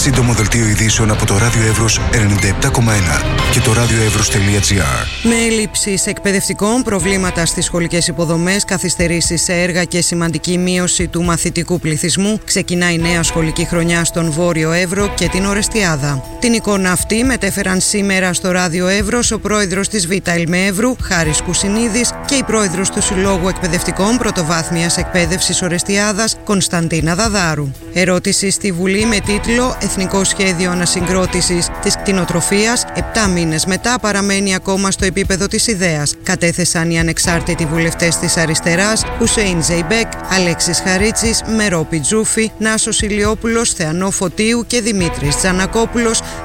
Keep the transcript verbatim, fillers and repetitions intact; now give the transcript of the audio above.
Σύντομο δελτίο ειδήσεων από το Ράδιο Εύρος ενενήντα επτά κόμμα ένα και το radioevros τελεία gr. Με έλλειψεις εκπαιδευτικών, προβλήματα στις σχολικές υποδομές, καθυστερήσεις σε έργα και σημαντική μείωση του μαθητικού πληθυσμού, ξεκινάει η νέα σχολική χρονιά στον Βόρειο Εύρο και την Ορεστιάδα. Την εικόνα αυτή μετέφεραν σήμερα στο Ράδιο Εύρος ο πρόεδρος της Β' Ελμεεύρου, Χάρης Κουσινίδης, και η πρόεδρος του Συλλόγου Εκπαιδευτικών Πρωτοβάθμιας Εκπαίδευσης Ορεστιάδας, Κωνσταντίνα Δαδάρου. Ερώτηση στη Βουλή με τίτλο «Εθνικό Σχέδιο Ανασυγκρότησης της Κτηνοτροφίας, επτά μήνες μετά παραμένει ακόμα στο επίπεδο της ιδέας», κατέθεσαν οι ανεξάρτητοι βουλευτές της Αριστεράς, Χουσέιν Ζεϊμπέκ, Αλέξης Χαρίτσης, Μερόπη Τζούφη, Νάσος Ηλιόπουλος, Θεανό Φωτίου και Δημήτρης Τζανακόπουλος,